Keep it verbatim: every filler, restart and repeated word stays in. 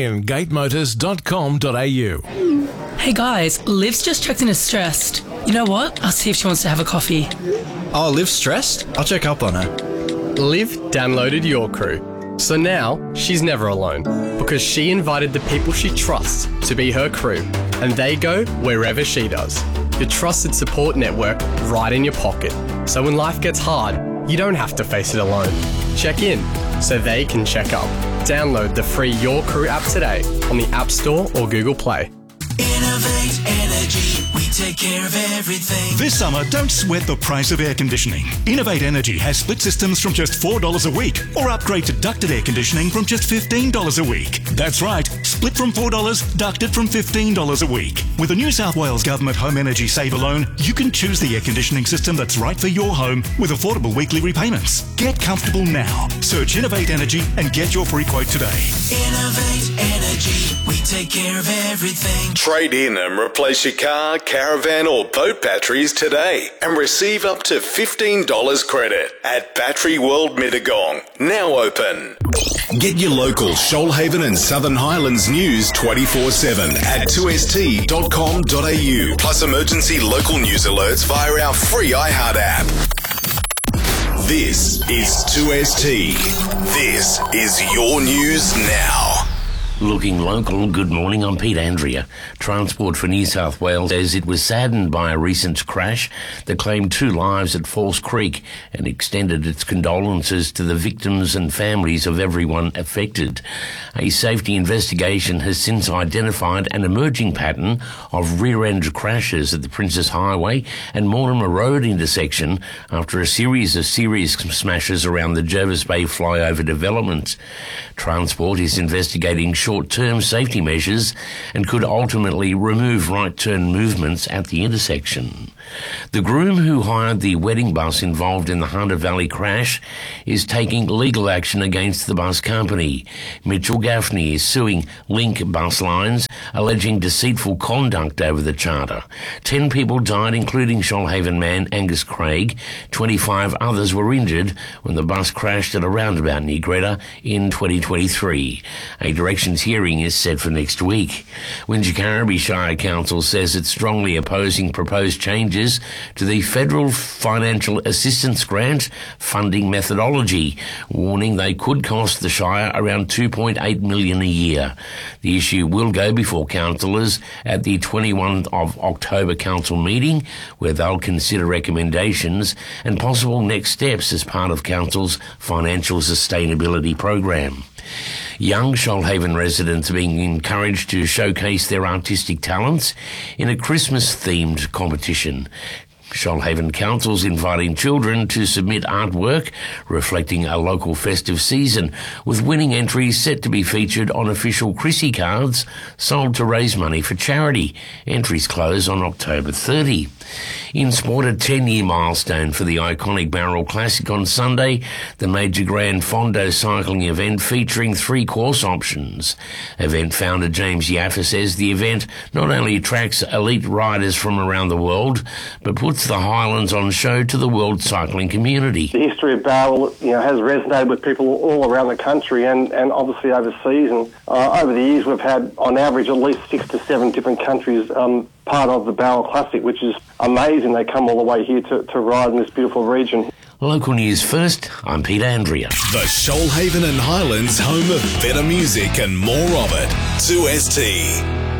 in gate motors dot com dot a u. Hey guys, Liv's just checked in as stressed. You know what? I'll see if she wants to have a coffee. Oh, Liv's stressed? I'll check up on her. Liv downloaded Your Crew. So now she's never alone because she invited the people she trusts to be her crew, and they go wherever she does. Your trusted support network right in your pocket. So when life gets hard, you don't have to face it alone. Check in so they can check up. Download the free Your Crew app today on the App Store or Google Play. Innovate Energy, we take care of everything. This summer, don't sweat the price of air conditioning. Innovate Energy has split systems from just four dollars a week, or upgrade to ducted air conditioning from just fifteen dollars a week. That's right, split from four dollars, ducted from fifteen dollars a week. With the New South Wales Government Home Energy Saver loan, you can choose the air conditioning system that's right for your home with affordable weekly repayments. Get comfortable now. Search Innovate Energy and get your free quote today. Innovate Energy, we take care of everything. Trade in and replace your car, caravan or boat batteries today and receive up to fifteen dollars credit at Battery World Mittagong. Now open. Get your local Shoalhaven and Southern Highlands news twenty-four seven at two s t dot com dot a u, plus emergency local news alerts via our free iHeart app. This is two S T. This is your news now. Looking local, good morning, I'm Pete Andrea. Transport for New South Wales says it was saddened by a recent crash that claimed two lives at Falls Creek and extended its condolences to the victims and families of everyone affected. A safety investigation has since identified an emerging pattern of rear-end crashes at the Princes Highway and Mortimer Road intersection after a series of serious smashes around the Jervis Bay flyover development. Transport is investigating short-term safety measures and could ultimately remove right-turn movements at the intersection. The groom who hired the wedding bus involved in the Hunter Valley crash is taking legal action against the bus company. Mitchell Gaffney is suing Link Bus Lines, alleging deceitful conduct over the charter. Ten people died, including Shoalhaven man Angus Craig. Twenty-five others were injured when the bus crashed at a roundabout near Greta in twenty twenty-three. A directions hearing is set for next week. Wingecarribee Shire Council says it's strongly opposing proposed changes to the Federal Financial Assistance Grant funding methodology, warning they could cost the Shire around two point eight million dollars a year. The issue will go before councillors at the twenty-first of October council meeting, where they'll consider recommendations and possible next steps as part of council's financial sustainability program. Young Shoalhaven residents are being encouraged to showcase their artistic talents in a Christmas-themed competition. Shoalhaven Council's inviting children to submit artwork reflecting a local festive season, with winning entries set to be featured on official Chrissy cards sold to raise money for charity. Entries close on October thirtieth. In sport, a ten-year milestone for the iconic Barrel Classic on Sunday, the major Grand Fondo cycling event featuring three course options. Event founder James Yaffa says the event not only attracts elite riders from around the world, but puts the Highlands on show to the world cycling community. The history of Barrel, you know, has resonated with people all around the country and, and obviously overseas. And uh, over the years, we've had, on average, at least six to seven different countries um, part of the Barrel Classic, which is amazing. They come all the way here to, to ride in this beautiful region. Local news first, I'm Peter Andrea. The Shoalhaven and Highlands home of better music and more of it. two S T.